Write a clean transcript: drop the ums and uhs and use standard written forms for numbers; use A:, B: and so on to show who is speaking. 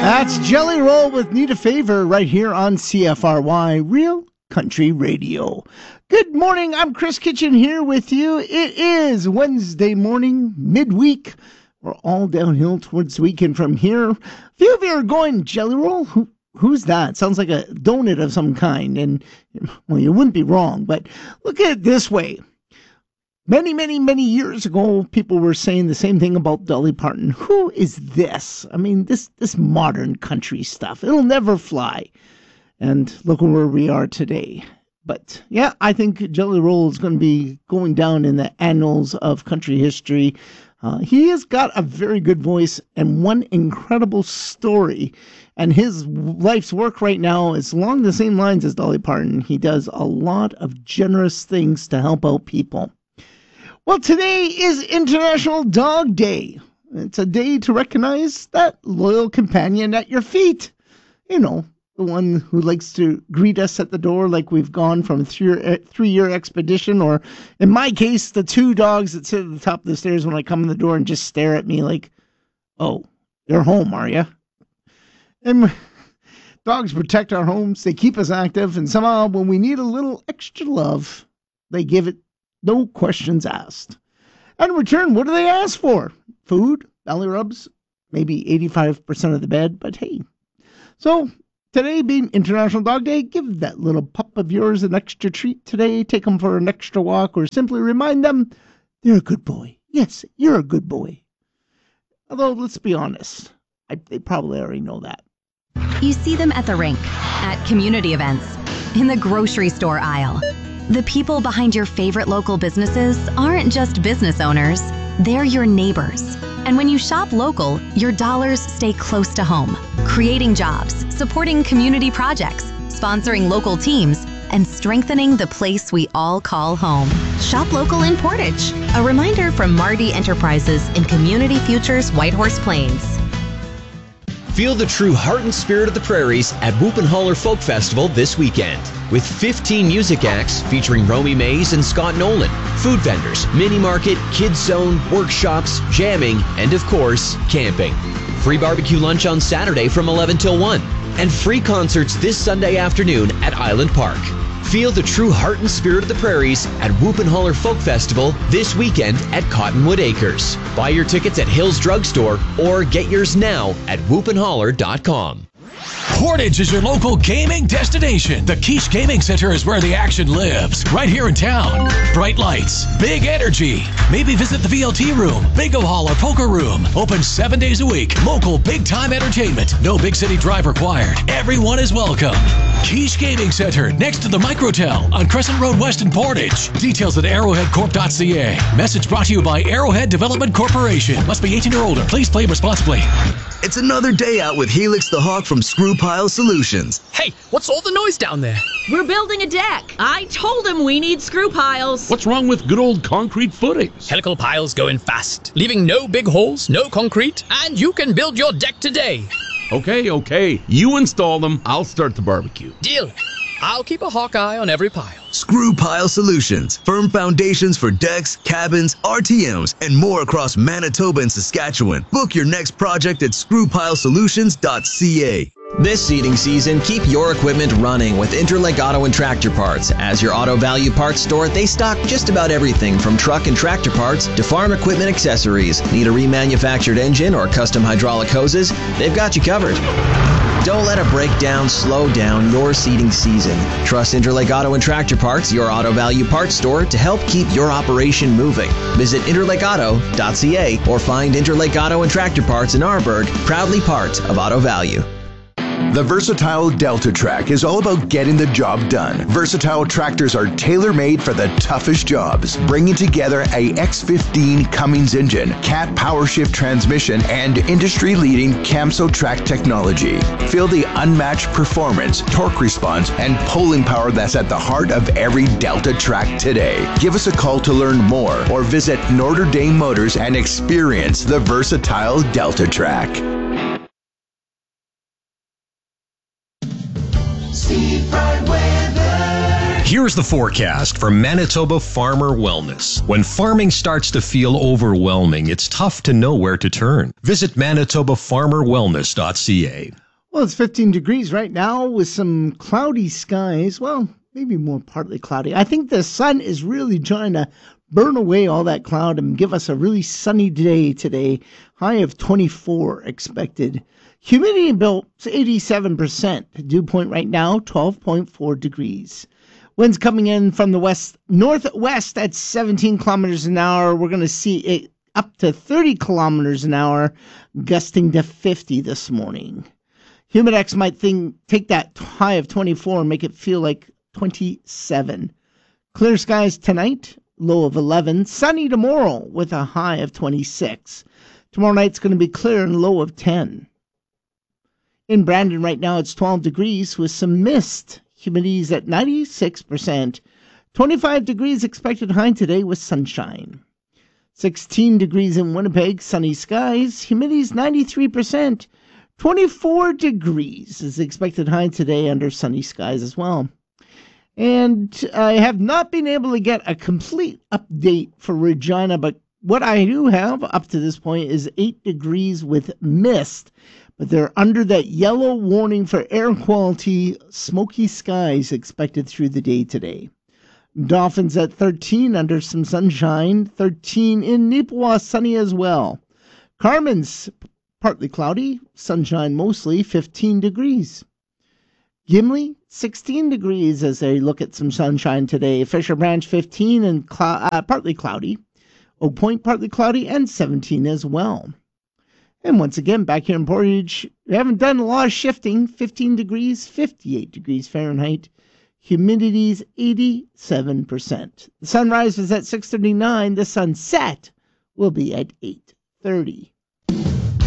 A: That's Jelly Roll with Need a Favor right here on CFRY Real Country Radio. Good morning. I'm Chris Kitchen here with you. It is Wednesday morning, midweek. We're all downhill towards the weekend from here. A few of you are going, Jelly Roll? Who's that? Sounds like a donut of some kind. And, well, you wouldn't be wrong, but look at it this way. Many years ago, people were saying the same thing about Dolly Parton. Who is this? I mean, this modern country stuff. It'll never fly. And look where we are today. But, yeah, I think Jelly Roll is going to be going down in the annals of country history. He has got a very good voice and one incredible story. And his life's work right now is along the same lines as Dolly Parton. He does a lot of generous things to help out people. Well, today is International Dog Day. It's a day to recognize that loyal companion at your feet. You know, the one who likes to greet us at the door like we've gone from a three-year expedition, or in my case, the two dogs that sit at the top of the stairs when I come in the door and just stare at me like, oh, you're home, are you? And dogs protect our homes, they keep us active, and somehow when we need a little extra love, they give it. No questions asked. And in return, what do they ask for? Food, belly rubs, maybe 85% of the bed, but hey. So, today being International Dog Day, give that little pup of yours an extra treat today. Take them for an extra walk, or simply remind them they're a good boy. Yes, you're a good boy. Although, let's be honest, they probably already know that.
B: You see them at the rink, at community events, in the grocery store aisle. The people behind your favorite local businesses aren't just business owners, they're your neighbors. And when you shop local, your dollars stay close to home, creating jobs, supporting community projects, sponsoring local teams, and strengthening the place we all call home. Shop local in Portage. A reminder from Marty Enterprises in Community Futures Whitehorse Plains.
C: Feel the true heart and spirit of the prairies at Whoop and Holler Folk Festival this weekend. With 15 music acts featuring Romy Mays and Scott Nolan, food vendors, mini market, kids zone, workshops, jamming, and of course, camping. Free barbecue lunch on Saturday from 11 till 1. And free concerts this Sunday afternoon at Island Park. Feel the true heart and spirit of the prairies at Whoop and Holler Folk Festival this weekend at Cottonwood Acres. Buy your tickets at Hills Drugstore or get yours now at whoopandholler.com.
D: Portage is your local gaming destination. The Quiche Gaming Center is where the action lives, right here in town. Bright lights, big energy. Maybe visit the VLT room, bingo hall, or poker room. Open 7 days a week. Local big-time entertainment. No big city drive required. Everyone is welcome. Quiche Gaming Center, next to the Microtel on Crescent Road West in Portage. Details at arrowheadcorp.ca. Message brought to you by Arrowhead Development Corporation. Must be 18 or older. Please play responsibly.
E: It's another day out with Helix the Hawk from Screw Pile Solutions.
F: Hey, what's all the noise down there?
G: We're building a deck. I told him we need screw piles.
H: What's wrong with good old concrete footings?
F: Helical piles go in fast, leaving no big holes, no concrete, and you can build your deck today.
H: Okay. You install them, I'll start the barbecue.
F: Deal. I'll keep a hawk eye on every pile.
E: Screw Pile Solutions. Firm foundations for decks, cabins, RTMs, and more across Manitoba and Saskatchewan. Book your next project at screwpilesolutions.ca.
C: This seeding season, keep your equipment running with Interlake Auto and Tractor Parts. As your auto value parts store, they stock just about everything from truck and tractor parts to farm equipment accessories. Need a remanufactured engine or custom hydraulic hoses? They've got you covered. Don't let a breakdown slow down your seeding season. Trust Interlake Auto and Tractor Parts, your auto value parts store, to help keep your operation moving. Visit interlakeauto.ca or find Interlake Auto and Tractor Parts in Arborg, proudly part of Auto Value.
I: The Versatile Delta Track is all about getting the job done. Versatile tractors are tailor-made for the toughest jobs, bringing together a X15 Cummins engine, Cat PowerShift transmission, and industry-leading Camso track technology. Feel the unmatched performance, torque response, and pulling power that's at the heart of every Delta track today. Give us a call to learn more or visit Notre Dame Motors and experience the Versatile Delta Track.
J: Seafront weather. Here's the forecast for Manitoba Farmer Wellness. When farming starts to feel overwhelming, it's tough to know where to turn. Visit manitobafarmerwellness.ca.
A: Well, it's 15 degrees right now with some cloudy skies. Well, maybe more partly cloudy. I think the sun is really trying to burn away all that cloud and give us a really sunny day today. High of 24 expected. Humidity built 87%. Dew point right now, 12.4 degrees. Winds coming in from the northwest at 17 kilometers an hour. We're going to see it up to 30 kilometers an hour, gusting to 50 this morning. Humidex might take that high of 24 and make it feel like 27. Clear skies tonight, low of 11. Sunny tomorrow with a high of 26. Tomorrow night's going to be clear and low of 10. In Brandon right now, it's 12 degrees with some mist. Humidity's at 96%. 25 degrees expected high today with sunshine. 16 degrees in Winnipeg, sunny skies. Humidity's 93%. 24 degrees is expected high today under sunny skies as well. And I have not been able to get a complete update for Regina, but what I do have up to this point is 8 degrees with mist. But they're under that yellow warning for air quality, smoky skies expected through the day today. Dolphins at 13 under some sunshine, 13 in Neepawa, sunny as well. Carmen's partly cloudy, sunshine mostly, 15 degrees. Gimli, 16 degrees as they look at some sunshine today. Fisher Branch, 15 and partly cloudy. Oak Point, partly cloudy, and 17 as well. And once again, back here in Portage, we haven't done a lot of shifting. 15 degrees, 58 degrees Fahrenheit. Humidity's 87%. The sunrise was at 6:39. The sunset will be at 8:30.